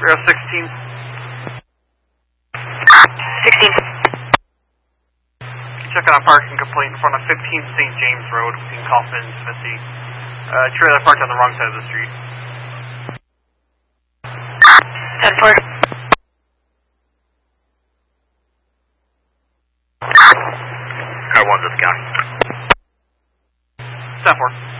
16. 16. Check on a parking complaint in front of 15 St. James Road in Kaufman, Tennessee. Trailer parked on the wrong side of the street. 10-4. Car 1 to the guy. 10-4.